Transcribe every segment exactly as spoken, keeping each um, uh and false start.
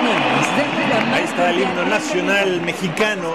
Ahí está el himno nacional mexicano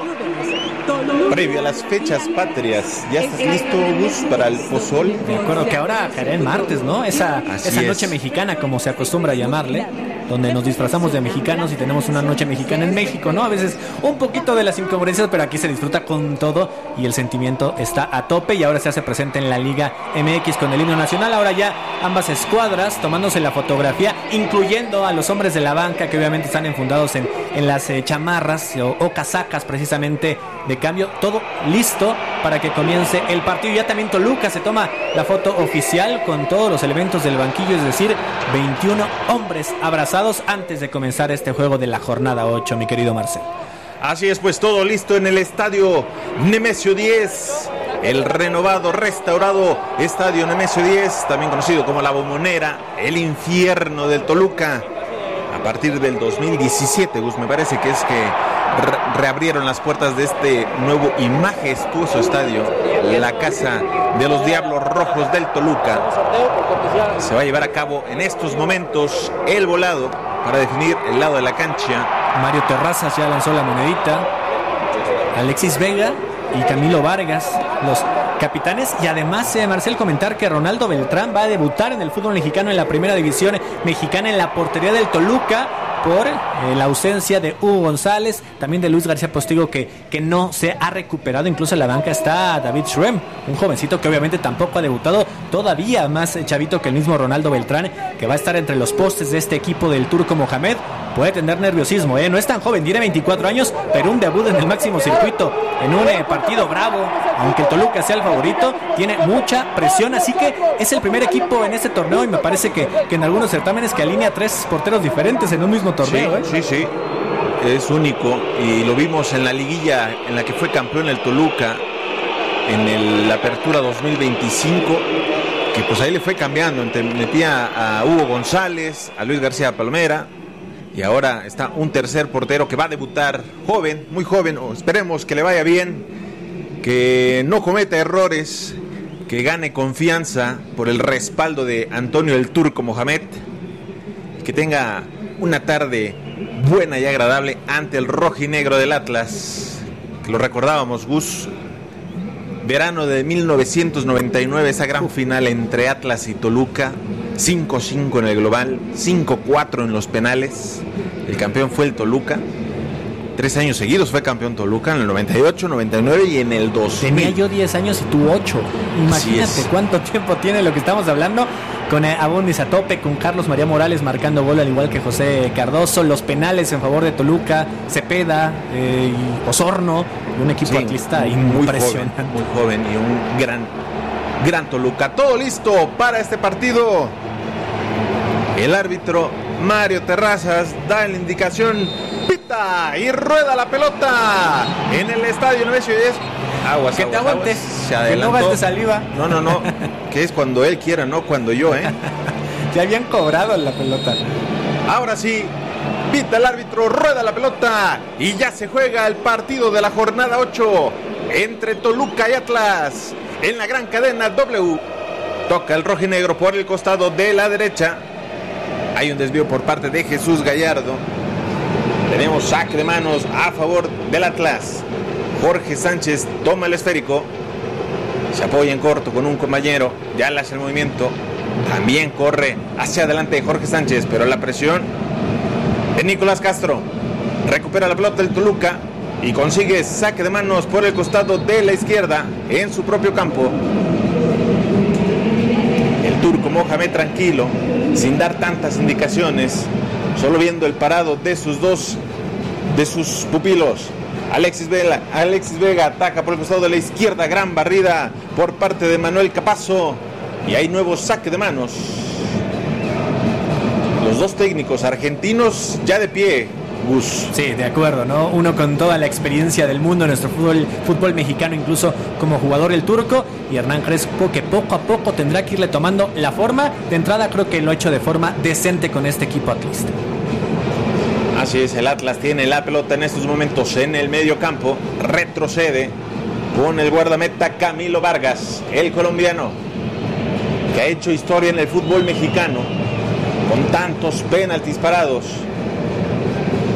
previo a las fechas patrias. ¿Ya estás listo, Gus, para el pozol? Me acuerdo que ahora caerá el martes, ¿no? Esa, esa noche mexicana, como se acostumbra a llamarle, donde nos disfrazamos de mexicanos y tenemos una noche mexicana en México, ¿no? A veces un poquito de las incongruencias, pero aquí se disfruta con todo y el sentimiento está a tope, y ahora se hace presente en la Liga M X con el himno nacional. Ahora ya ambas escuadras tomándose la fotografía, incluyendo a los hombres de la banca, que obviamente están enfundados en, en las eh, chamarras o, o casacas precisamente de cambio. Todo listo para que comience el partido. Ya también Toluca se toma la foto oficial con todos los elementos del banquillo, es decir, veintiuno hombres abrazados antes de comenzar este juego de la jornada ocho, mi querido Marcel. Así es, pues todo listo en el estadio Nemesio diez, el renovado, restaurado estadio Nemesio diez, también conocido como la Bombonera, el infierno del Toluca. A partir del dos mil diecisiete, Gus, me parece que es que re- reabrieron las puertas de este nuevo y majestuoso estadio, la Casa de los Diablos Rojos del Toluca. Se va a llevar a cabo en estos momentos el volado para definir el lado de la cancha. Mario Terrazas ya lanzó la monedita, Alexis Vega y Camilo Vargas, los capitanes. Y además, eh, Marcel, comentar que Ronaldo Beltrán va a debutar en el fútbol mexicano en la primera división mexicana en la portería del Toluca por eh, la ausencia de Hugo González, también de Luis García Postigo, que, que no se ha recuperado. Incluso en la banca está David Schrem, un jovencito que obviamente tampoco ha debutado, todavía más chavito que el mismo Ronaldo Beltrán, que va a estar entre los postes de este equipo del Turco Mohamed. Puede tener nerviosismo, ¿eh? No es tan joven, tiene veinticuatro años, pero un debut en el máximo circuito, en un eh, partido bravo, aunque el Toluca sea el favorito, tiene mucha presión, así que es el primer equipo en este torneo, y me parece que, que en algunos certámenes que alinea tres porteros diferentes en un mismo torneo. Sí, ¿eh? sí, sí, es único, y lo vimos en la liguilla en la que fue campeón el Toluca, en el, la apertura dos mil veinticinco, que pues ahí le fue cambiando, metía a Hugo González, a Luis García Palomera, y ahora está un tercer portero que va a debutar, joven, muy joven, o esperemos que le vaya bien, que no cometa errores, que gane confianza por el respaldo de Antonio el Turco Mohamed, y que tenga una tarde buena y agradable ante el rojinegro del Atlas, que lo recordábamos, Gus, verano de mil novecientos noventa y nueve, esa gran final entre Atlas y Toluca, cinco cinco en el global, cinco cuatro en los penales. El campeón fue el Toluca. Tres años seguidos fue campeón Toluca, en el noventa y ocho, noventa y nueve y en el dos mil. Tenía yo diez años y tú ocho. Imagínate cuánto tiempo tiene lo que estamos hablando. Con eh, Abundis a tope, con Carlos María Morales marcando gol al igual que José Cardoso, los penales en favor de Toluca, Cepeda eh, y Osorno, y un equipo sí, atlista impresionante. Muy joven, muy joven y un gran, gran Toluca. Todo listo para este partido. El árbitro Mario Terrazas da la indicación, pita y rueda la pelota en el estadio Nemesio diez. Aguas, que aguas, te aguantes, aguas. Se adelantó. Que no gastes saliva. No, no, no, que es cuando él quiera, no cuando yo, ¿eh? Ya habían cobrado la pelota. Ahora sí, pita el árbitro, rueda la pelota y ya se juega el partido de la jornada ocho entre Toluca y Atlas en la gran cadena W. Toca el rojinegro por el costado de la derecha. Hay un desvío por parte de Jesús Gallardo. Tenemos saque de manos a favor del Atlas. Jorge Sánchez toma el esférico. Se apoya en corto con un compañero. Ya le hace el movimiento. También corre hacia adelante Jorge Sánchez, pero la presión de Nicolás Castro. Recupera la pelota el Toluca y consigue saque de manos por el costado de la izquierda en su propio campo. El Turco Mohamed tranquilo, sin dar tantas indicaciones, solo viendo el parado de sus dos, de sus pupilos. Alexis Vega, Alexis Vega ataca por el costado de la izquierda, gran barrida por parte de Manuel Capazo, y hay nuevo saque de manos. Los dos técnicos argentinos ya de pie, Gus. Sí, de acuerdo, ¿no? Uno con toda la experiencia del mundo en nuestro fútbol, fútbol mexicano, incluso como jugador el Turco, y Hernán Crespo, que poco a poco tendrá que irle tomando la forma. De entrada creo que lo ha hecho de forma decente con este equipo atlista. Así es, el Atlas tiene la pelota en estos momentos en el medio campo, retrocede con el guardameta Camilo Vargas, el colombiano, que ha hecho historia en el fútbol mexicano con tantos penaltis parados.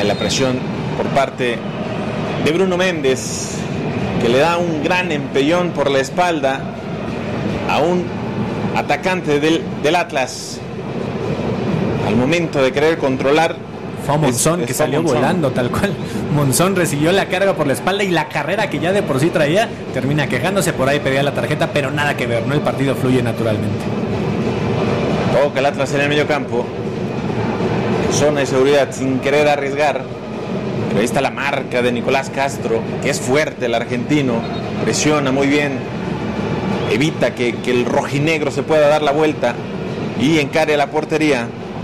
la presión por parte de Bruno Méndez, que le da un gran empellón por la espalda a un atacante del, del Atlas. Al momento de querer controlar, fue a Monzón, es, que salió Monzón. volando tal cual. Monzón recibió la carga por la espalda y la carrera que ya de por sí traía, termina quejándose, por ahí pedía la tarjeta, pero nada que ver, ¿no? El partido fluye naturalmente. Toca el Atlas en el medio campo, en zona de seguridad, sin querer arriesgar. Pero ahí está la marca de Nicolás Castro, que es fuerte el argentino, presiona muy bien, evita que, que el rojinegro se pueda dar la vuelta y encare la portería.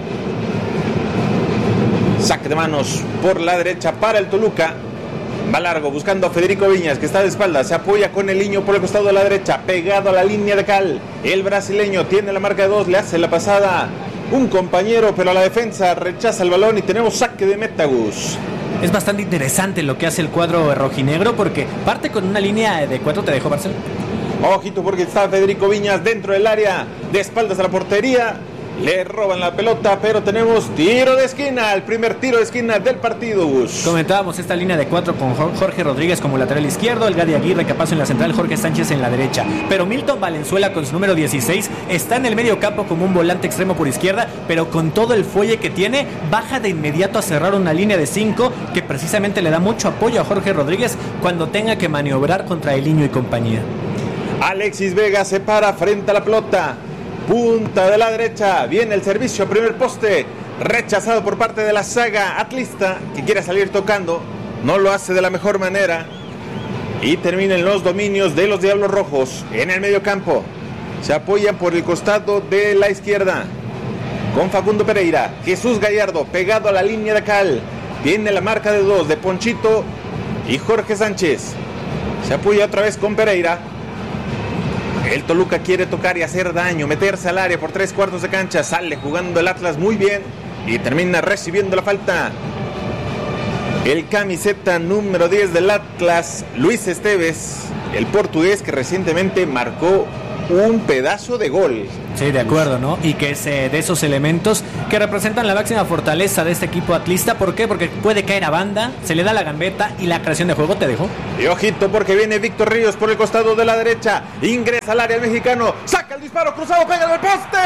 Saque de manos por la derecha para el Toluca. Va largo buscando a Federico Viñas, que está de espaldas. Se apoya con el niño por el costado de la derecha, pegado a la línea de cal. El brasileño tiene la marca de dos, le hace la pasada un compañero, pero a la defensa rechaza el balón y tenemos saque de meta, Gus. Es bastante interesante lo que hace el cuadro rojinegro, porque parte con una línea de cuatro. ¿Te dejó, Marcelo? Ojito, porque está Federico Viñas dentro del área, de espaldas a la portería. Le roban la pelota, pero tenemos tiro de esquina, el primer tiro de esquina del partido, Gus. Comentábamos esta línea de cuatro con Jorge Rodríguez como lateral izquierdo, el Gadi Aguirre capaz en la central, Jorge Sánchez en la derecha. Pero Milton Valenzuela con su número dieciséis está en el medio campo como un volante extremo por izquierda, pero con todo el fuelle que tiene, baja de inmediato a cerrar una línea de cinco que precisamente le da mucho apoyo a Jorge Rodríguez cuando tenga que maniobrar contra Eliño y compañía. Alexis Vega se para frente a la pelota. Punta de la derecha, viene el servicio, primer poste, rechazado por parte de la saga atlista, que quiere salir tocando, no lo hace de la mejor manera, y terminan los dominios de los Diablos Rojos en el medio campo. Se apoyan por el costado de la izquierda, con Facundo Pereira, Jesús Gallardo, pegado a la línea de cal, tiene la marca de dos de Ponchito y Jorge Sánchez, se apoya otra vez con Pereira. El Toluca quiere tocar y hacer daño, meterse al área por tres cuartos de cancha. Sale jugando el Atlas muy bien y termina recibiendo la falta. El camiseta número diez del Atlas, Luis Esteves, el portugués que recientemente marcó un pedazo de gol. Sí, de acuerdo, ¿no? Y que es eh, de esos elementos que representan la máxima fortaleza de este equipo atlista. ¿Por qué? Porque puede caer a banda, se le da la gambeta y la creación de juego. ¿Te dejó? Y ojito, porque viene Víctor Ríos por el costado de la derecha, ingresa al área el mexicano, saca el disparo cruzado, pega en el poste.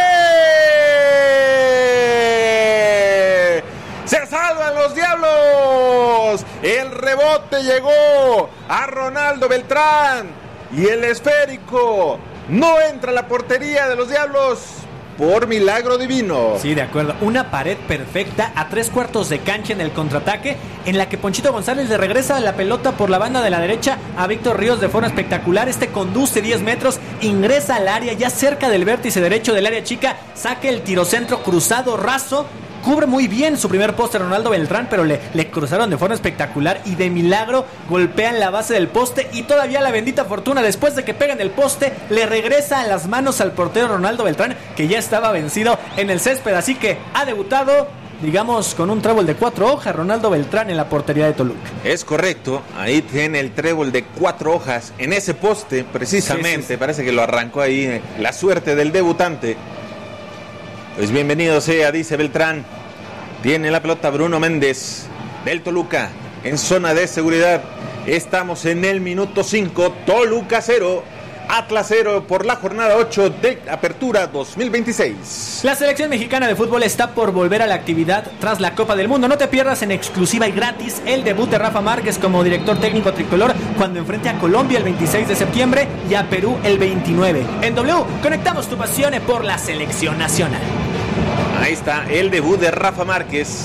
¡Se salvan los Diablos! El rebote llegó a Ronaldo Beltrán y el esférico no entra a la portería de los Diablos por milagro divino. Sí, de acuerdo. Una pared perfecta a tres cuartos de cancha en el contraataque, en la que Ponchito González le regresa la pelota por la banda de la derecha a Víctor Ríos de forma espectacular. Este conduce diez metros, ingresa al área ya cerca del vértice derecho del área chica, saca el tirocentro cruzado raso. Cubre muy bien su primer poste Ronaldo Beltrán, pero le, le cruzaron de forma espectacular y de milagro golpean la base del poste y todavía la bendita fortuna, después de que pegan el poste, le regresa a las manos al portero Ronaldo Beltrán, que ya estaba vencido en el césped. Así que ha debutado, digamos, con un trébol de cuatro hojas Ronaldo Beltrán en la portería de Toluca. Es correcto, ahí tiene el trébol de cuatro hojas en ese poste precisamente. Sí, sí, sí. Parece que lo arrancó ahí la suerte del debutante. Pues bienvenido sea, dice Beltrán. Tiene la pelota Bruno Méndez del Toluca en zona de seguridad. Estamos en el minuto cinco. Toluca cero, Atlas cero por la jornada ocho de Apertura dos mil veintiséis. La selección mexicana de fútbol está por volver a la actividad tras la Copa del Mundo. No te pierdas en exclusiva y gratis el debut de Rafa Márquez como director técnico tricolor cuando enfrente a Colombia el veintiséis de septiembre y a Perú el veintinueve. En W conectamos tu pasión por la selección nacional. Ahí está el debut de Rafa Márquez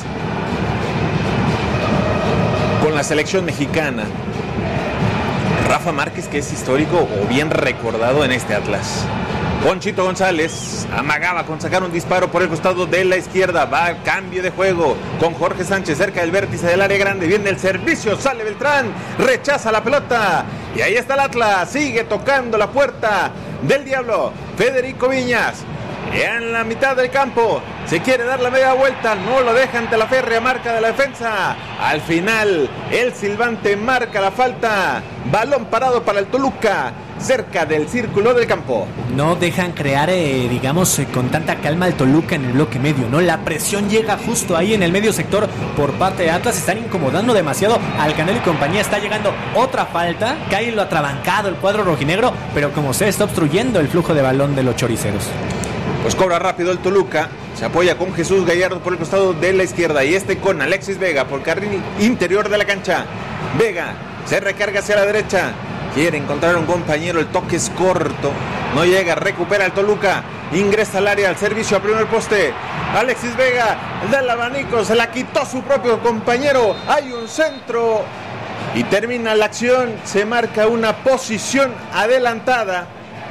con la selección mexicana. Rafa Márquez, que es histórico o bien recordado en este Atlas. Ponchito González amagaba con sacar un disparo por el costado de la izquierda. Va a cambio de juego con Jorge Sánchez cerca del vértice del área grande. Viene el servicio, sale Beltrán, rechaza la pelota. Y ahí está el Atlas, sigue tocando la puerta del Diablo. Federico Viñas en la mitad del campo, se quiere dar la media vuelta, no lo deja ante la férrea marca de la defensa. Al final, el silbante marca la falta. Balón parado para el Toluca, cerca del círculo del campo. no dejan crear, eh, digamos, eh, con tanta calma al Toluca en el bloque medio, ¿no? La presión llega justo ahí en el medio sector por parte de Atlas, están incomodando demasiado al Canelo y compañía, está llegando otra falta, cae lo atrabancado el cuadro rojinegro, pero como se está obstruyendo el flujo de balón de los choriceros. Pues cobra rápido el Toluca, se apoya con Jesús Gallardo por el costado de la izquierda y este con Alexis Vega por carril interior de la cancha. Vega se recarga hacia la derecha, quiere encontrar un compañero, el toque es corto, no llega, recupera el Toluca, ingresa al área, al servicio a primer poste. Alexis Vega del abanico, se la quitó su propio compañero, hay un centro y termina la acción, se marca una posición adelantada.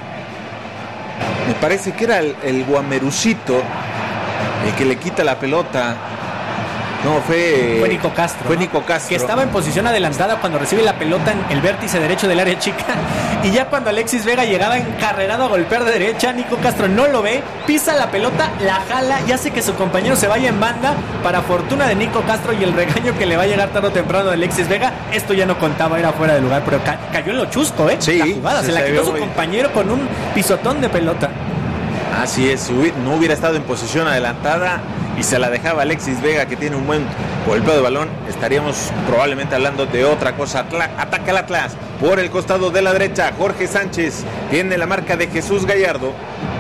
Me parece que era el, el Guamerucito el que le quita la pelota. No, fue... Fue Nico Castro. Fue ¿no? Nico Castro. Que estaba en posición adelantada cuando recibe la pelota en el vértice derecho del área chica. Y ya cuando Alexis Vega llegaba encarrerado a golpear de derecha, Nico Castro no lo ve, pisa la pelota, la jala y hace que su compañero se vaya en banda. Para fortuna de Nico Castro y el regaño que le va a llegar tarde o temprano de Alexis Vega, esto ya no contaba, era fuera de lugar, pero ca- cayó en lo chusco, ¿eh? Sí, la jugada, se, se la quitó su muy... compañero con un pisotón de pelota. Así es, si no hubiera estado en posición adelantada y se la dejaba Alexis Vega, que tiene un buen golpeo de balón, estaríamos probablemente hablando de otra cosa. Atla, ataca el Atlas por el costado de la derecha. Jorge Sánchez tiene la marca de Jesús Gallardo.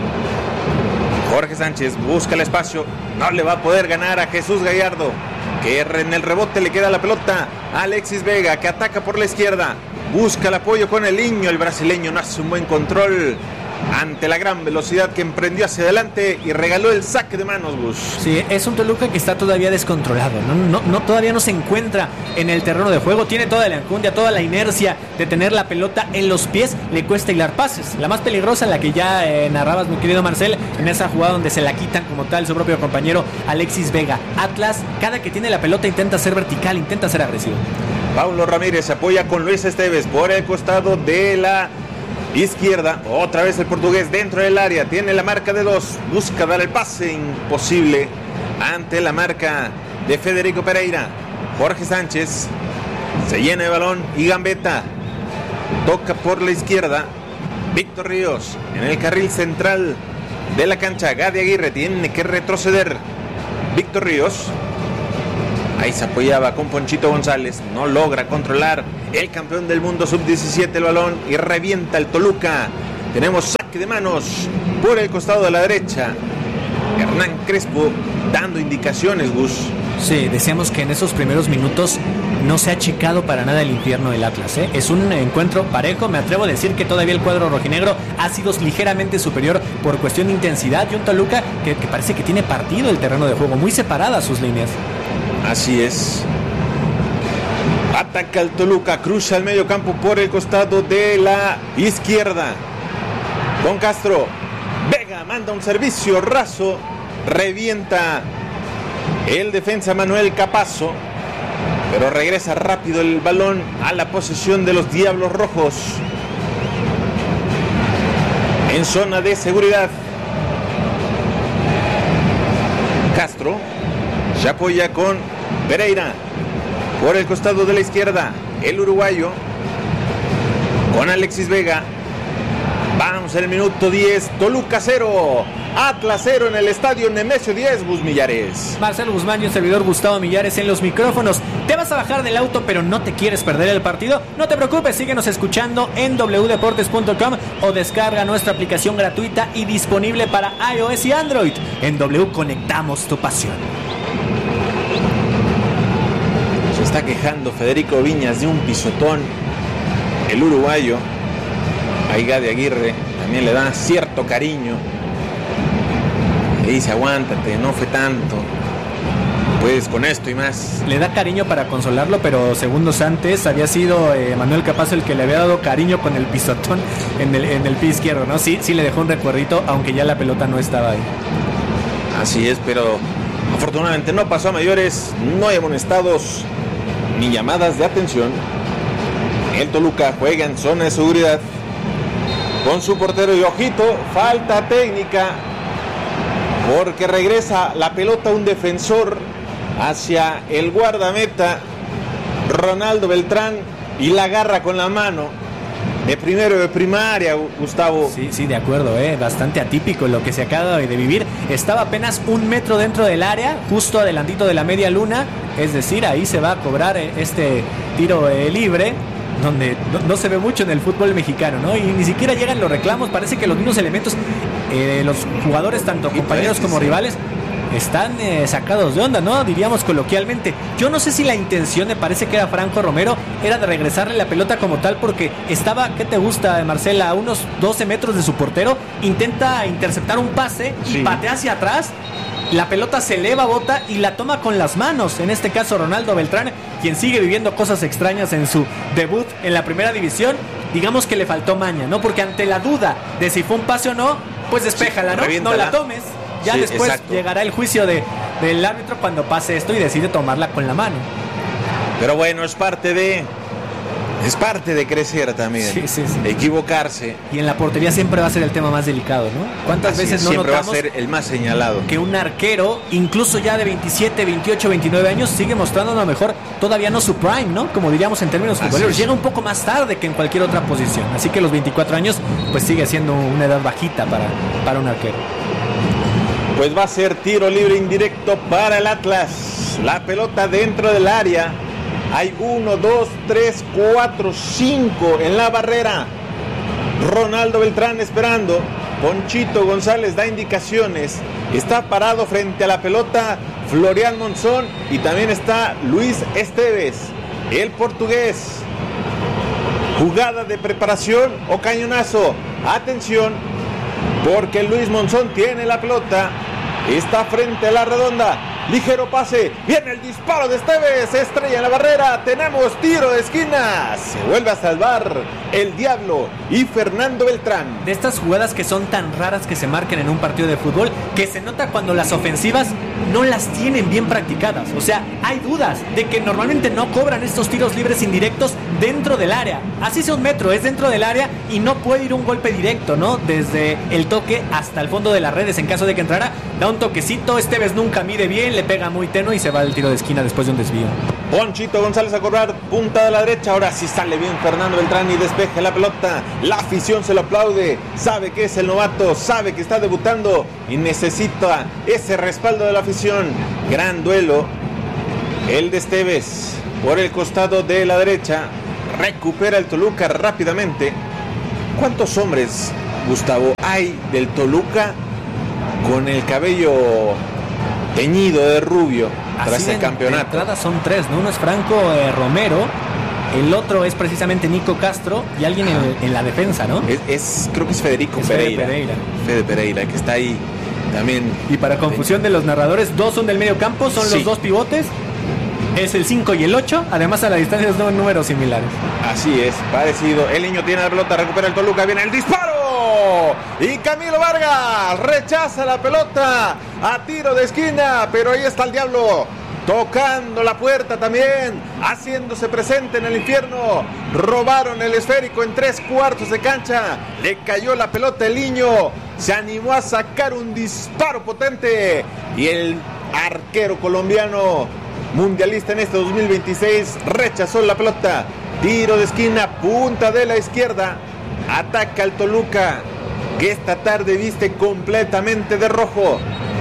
Jorge Sánchez busca el espacio, no le va a poder ganar a Jesús Gallardo, que en el rebote le queda la pelota a Alexis Vega, que ataca por la izquierda, busca el apoyo con el Niño, el brasileño no hace un buen control ante la gran velocidad que emprendió hacia adelante y regaló el saque de manos, Gus. Sí, es un Toluca que está todavía descontrolado, ¿no? No, no, todavía no se encuentra en el terreno de juego, tiene toda la enjundia, toda la inercia de tener la pelota en los pies, le cuesta hilar pases. La más peligrosa, la que ya eh, narrabas, mi querido Marcel, en esa jugada donde se la quitan como tal su propio compañero Alexis Vega. Atlas, cada que tiene la pelota intenta ser vertical, intenta ser agresivo. Paulo Ramírez se apoya con Luis Esteves por el costado de la izquierda, otra vez el portugués dentro del área, tiene la marca de dos, busca dar el pase, imposible ante la marca de Federico Pereira. Jorge Sánchez se llena de balón y gambeta, toca por la izquierda, Víctor Ríos en el carril central de la cancha. Gadi Aguirre tiene que retroceder. Víctor Ríos, ahí se apoyaba con Ponchito González, no logra controlar el campeón del mundo sub diecisiete el balón y revienta el Toluca. Tenemos saque de manos por el costado de la derecha. Hernán Crespo dando indicaciones, Gus. Sí, decíamos que en esos primeros minutos no se ha achicado para nada el infierno del Atlas, ¿eh? Es un encuentro parejo, me atrevo a decir que todavía el cuadro rojinegro ha sido ligeramente superior por cuestión de intensidad y un Toluca que, que parece que tiene partido el terreno de juego, muy separadas sus líneas. Así es. Ataca el Toluca, cruza el medio campo por el costado de la izquierda. Con Castro, Vega manda un servicio raso, revienta el defensa Manuel Capazo, pero regresa rápido el balón a la posesión de los Diablos Rojos. En zona de seguridad, Castro se apoya con Pereira por el costado de la izquierda, el uruguayo con Alexis Vega. Vamos en el minuto diez, Toluca cero, Atlas cero en el estadio Nemesio diez, Gus Millares. Marcelo Guzmán y un servidor Gustavo Millares en los micrófonos. ¿Te vas a bajar del auto pero no te quieres perder el partido? No te preocupes, síguenos escuchando en doble u deportes punto com o descarga nuestra aplicación gratuita y disponible para iOS y Android. En W conectamos tu pasión. Se está quejando Federico Viñas de un pisotón, el uruguayo. Ahí Gadi Aguirre también le da cierto cariño, le dice aguántate, no fue tanto, puedes con esto y más. Le da cariño para consolarlo, pero segundos antes había sido eh, Manuel Capazo el que le había dado cariño con el pisotón en el, en el pie izquierdo, ¿no? Sí, sí le dejó un recuerdito, aunque ya la pelota no estaba ahí. Así es, pero afortunadamente no pasó a mayores, no hay amonestados ni llamadas de atención. El Toluca juega en zona de seguridad con su portero y ojito, falta técnica, porque regresa la pelota un defensor hacia el guardameta Ronaldo Beltrán y la agarra con la mano. de primero de primaria, Gustavo. Sí, sí, de acuerdo, eh, bastante atípico lo que se acaba de vivir. Estaba apenas un metro dentro del área, justo adelantito de la media luna, es decir, ahí se va a cobrar este tiro eh, libre, donde no, no se ve mucho en el fútbol mexicano, ¿no? Y ni siquiera llegan los reclamos, parece que los mismos elementos, eh, los jugadores, tanto compañeros como rivales, están eh, sacados de onda, ¿no? Diríamos coloquialmente. Yo no sé si la intención, me parece que era Franco Romero, era de regresarle la pelota como tal, porque estaba, ¿qué te gusta, Marcela? A unos doce metros de su portero, intenta interceptar un pase y sí. patea hacia atrás. La pelota se eleva, bota y la toma con las manos. En este caso, Ronaldo Beltrán, quien sigue viviendo cosas extrañas en su debut en la primera división. Digamos que le faltó maña, ¿no? Porque ante la duda de si fue un pase o no, pues despéjala, ¿no? No la tomes. Ya sí, después exacto. llegará el juicio de, del árbitro cuando pase esto y decide tomarla con la mano. Pero bueno, es parte de... Es parte de crecer también, sí, sí, sí. equivocarse. Y en la portería siempre va a ser el tema más delicado, ¿no? ¿Cuántas Así veces es, no siempre notamos va a ser el más señalado? Que un arquero, incluso ya de veintisiete, veintiocho, veintinueve años, sigue mostrando a lo mejor todavía no su prime, ¿no? Como diríamos en términos futboleros, llega un poco más tarde que en cualquier otra posición. Así que los veinticuatro años, pues sigue siendo una edad bajita para, para un arquero. Pues va a ser tiro libre indirecto para el Atlas. La pelota dentro del área. Hay uno, dos, tres, cuatro, cinco en la barrera. Ronaldo Beltrán esperando. Ponchito González da indicaciones. Está parado frente a la pelota Florian Monzón. Y también está Luis Esteves, el portugués. Jugada de preparación o cañonazo. Atención, porque Luis Monzón tiene la pelota. Está frente a la redonda. Ligero pase, viene el disparo de Esteves, estrella en la barrera, tenemos tiro de esquina, se vuelve a salvar el Diablo y Fernando Beltrán. De estas jugadas que son tan raras que se marquen en un partido de fútbol, que se nota cuando las ofensivas no las tienen bien practicadas, o sea, hay dudas de que normalmente no cobran estos tiros libres indirectos dentro del área, así sea un metro, es dentro del área y no puede ir un golpe directo, ¿no? Desde el toque hasta el fondo de las redes, en caso de que entrara, da un toquecito, Esteves nunca mide bien, le pega muy tenue y se va el tiro de esquina después de un desvío. Ponchito González a cobrar, punta de la derecha, ahora sí sale bien Fernando Beltrán y despeja la pelota, la afición se lo aplaude, sabe que es el novato, sabe que está debutando y necesita ese respaldo de la afición. Gran duelo, el de Esteves por el costado de la derecha, recupera el Toluca rápidamente. ¿Cuántos hombres, Gustavo, hay del Toluca con el cabello teñido de rubio tras Así el campeonato? De entrada son tres, ¿no? Uno es Franco eh, Romero, el otro es precisamente Nico Castro y alguien en, en la defensa, ¿no? Es, es creo que es Federico es Pereira. Fede Pereira. Fede Pereira, que está ahí también. Y para confusión de los narradores, dos son del medio campo, son sí. los dos pivotes. Es el cinco y el ocho, además a la distancia son números similares. Así es, parecido. El niño tiene la pelota, recupera el Toluca, viene el disparo. Y Camilo Vargas rechaza la pelota a tiro de esquina, pero ahí está el Diablo tocando la puerta también, haciéndose presente en el infierno. Robaron el esférico en tres cuartos de cancha, le cayó la pelota el niño, se animó a sacar un disparo potente y el arquero colombiano mundialista en este dos mil veintiséis rechazó la pelota. Tiro de esquina, punta de la izquierda, ataca al Toluca, que esta tarde viste completamente de rojo.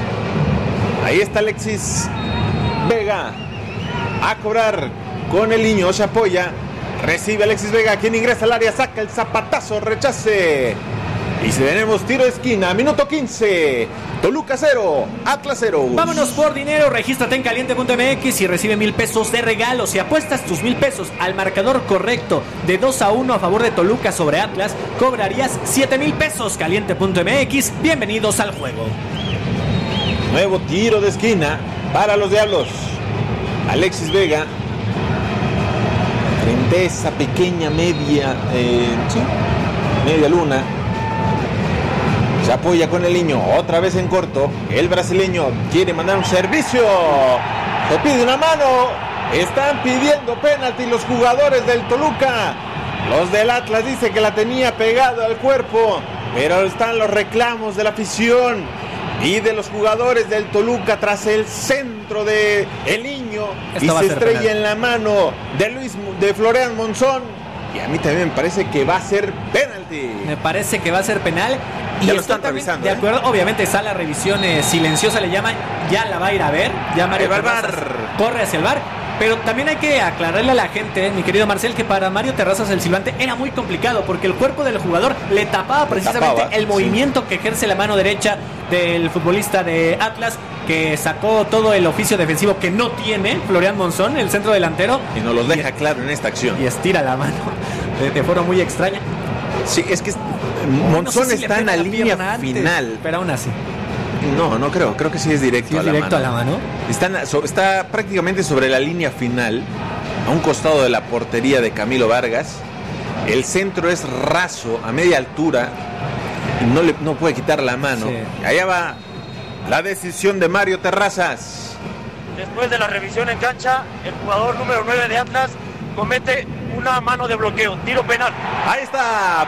Ahí está Alexis Vega a cobrar con el niño, se apoya, recibe Alexis Vega, quien ingresa al área, saca el zapatazo, rechace. Y si tenemos tiro de esquina, minuto quince, Toluca cero, Atlas cero. Vámonos por dinero, regístrate en caliente punto m x y recibe mil pesos de regalo. Si apuestas tus mil pesos al marcador correcto de dos a uno a favor de Toluca sobre Atlas, cobrarías siete mil pesos. caliente punto m x, bienvenidos al juego. Nuevo tiro de esquina para los Diablos. Alexis Vega, frente a esa pequeña media, eh, sí, media luna. Se apoya con el niño, otra vez en corto. El brasileño quiere mandar un servicio. Se pide una mano. Están pidiendo penalti los jugadores del Toluca. Los del Atlas dicen que la tenía pegado al cuerpo, pero están los reclamos de la afición y de los jugadores del Toluca tras el centro de el niño. Esto y se estrella penal en la mano de Luis de Florian Monzón. Y a mí también me parece que va a ser penalti. Me parece que va a ser penal. Y ya lo estoy están revisando. De acuerdo, ¿eh? Obviamente está la revisión eh, silenciosa, le llaman. Ya la va a ir a ver. Ya Mario Terrazas corre hacia el V A R. Pero también hay que aclararle a la gente, mi querido Marcel, que para Mario Terrazas el silbante era muy complicado porque el cuerpo del jugador le tapaba precisamente le tapaba, el movimiento sí. que ejerce la mano derecha del futbolista de Atlas, que sacó todo el oficio defensivo que no tiene Florian Monzón, el centro delantero. Y nos lo deja y, claro en esta acción. Y estira la mano de, de forma muy extraña. Sí, es que Monzón no sé si está en la línea final. Antes, pero aún así. No, no creo, creo que sí es directo, sí, es a, la directo mano. a la mano. Está, so, está prácticamente sobre la línea final, a un costado de la portería de Camilo Vargas. El centro es raso, a media altura, y no, le, no puede quitar la mano. Sí. Allá va la decisión de Mario Terrazas. Después de la revisión en cancha, el jugador número nueve de Atlas comete una mano de bloqueo, tiro penal. Ahí está,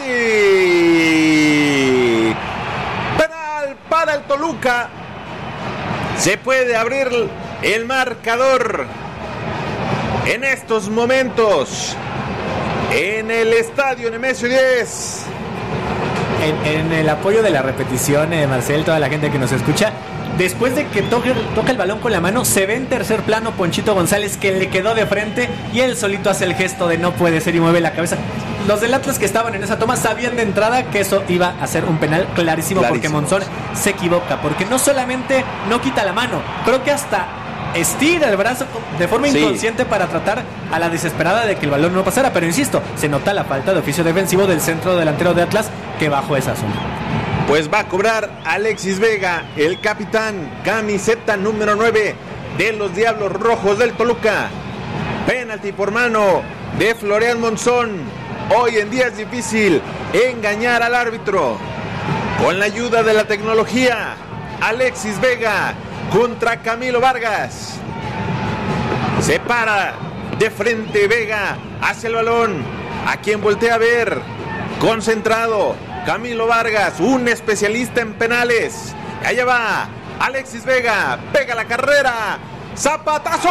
penalti. Penal para el Toluca. Se puede abrir el marcador en estos momentos en el estadio Nemesio diez. En, en el apoyo de la repetición, eh, Marcel, toda la gente que nos escucha, después de que toque, toca el balón con la mano, se ve en tercer plano Ponchito González, que le quedó de frente y él solito hace el gesto de no puede ser y mueve la cabeza. Los del Atlas que estaban en esa toma sabían de entrada que eso iba a ser un penal clarísimo, clarísimo. Porque Monzón se equivoca, porque no solamente no quita la mano, creo que hasta estira el brazo de forma sí. inconsciente para tratar a la desesperada de que el balón no pasara, pero insisto, se nota la falta de oficio defensivo del centro delantero de Atlas que bajó esa zona. Pues va a cobrar Alexis Vega, el capitán, camiseta número nueve de los Diablos Rojos del Toluca. Penalti por mano de Florian Monzón. Hoy en día es difícil engañar al árbitro. Con la ayuda de la tecnología, Alexis Vega contra Camilo Vargas. Se para de frente Vega hacia el balón. A quien voltea a ver, concentrado, Camilo Vargas, un especialista en penales. Allá va Alexis Vega, pega la carrera, zapatazo.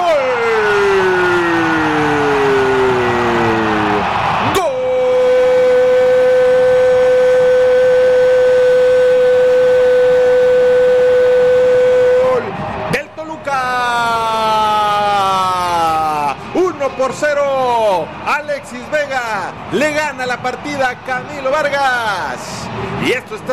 Por cero, Alexis Vega le gana la partida a Camilo Vargas. Y esto está